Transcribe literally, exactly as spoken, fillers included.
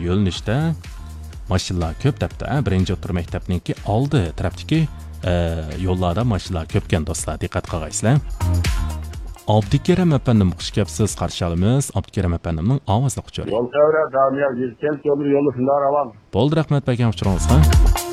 yo'linishda mashinalar ko'p debdi. Birinchi o'rta maktabniki oldi tarafdagi yo'llarda mashinalar ko'pkan do'stlar, diqqat qilgaysizlar. Abdukerim efendim xush kelibsiz, qarshi olamiz. Abdukerim efendimning ovozli quchori. Yo'l qavra, Damiya, Yelken yo'li yo'li shunday ravan. Bo'ldi, rahmat, bakam, uchuringizga.